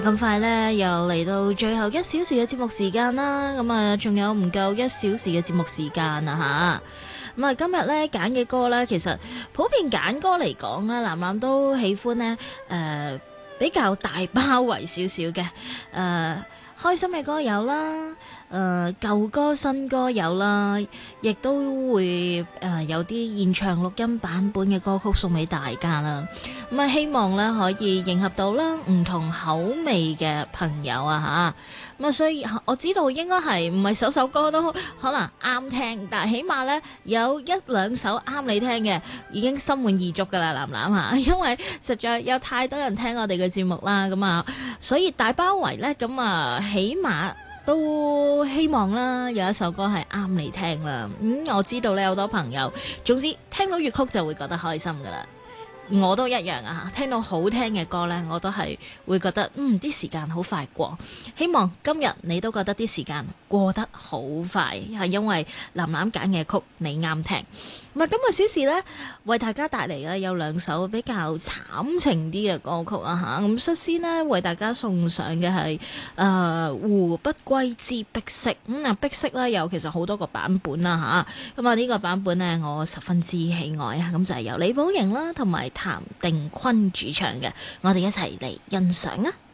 咁快呢，又嚟到最後1小時嘅節目時間啦，咁啊，仲有唔夠1小時嘅節目時間啊吓。咁啊，今日呢揀嘅歌呢，其實普遍揀歌嚟講呢，藍藍都喜歡呢比較大包圍少少嘅，開心嘅歌有啦，舊歌新歌有啦，亦都會有啲現場錄音版本嘅歌曲送俾大家啦。咁啊，希望咧可以迎合到啦唔同口味嘅朋友啊吓。咁啊，所以我知道應該係唔係首首歌都可能啱聽，但係起碼咧有1、2首啱你聽嘅，已經心滿意足噶啦，藍藍吓。因為實在有太多人聽我哋嘅節目啦，咁啊，所以大包圍咧，咁啊，起碼都希望啦，有一首歌係啱你聽啦。我知道咧，好多朋友，總之聽到粵曲就會覺得開心噶啦。我都一樣啊！聽到好聽嘅歌呢，我都係會覺得啲時間好快過。希望今日你都覺得啲時間過得好快，係因為藍藍揀嘅曲你啱聽。咁啊，今個小時呢，為大家帶嚟嘅有2首比較慘情啲嘅歌曲啊嚇。咁率先呢，為大家送上嘅係胡不歸之碧色。碧色呢，有其實好多個版本啦嚇。咁啊呢個版本呢，我十分之喜愛啊。咁就係由李寶瑩啦同埋譚定坤主唱嘅，我哋一齊嚟欣賞啊！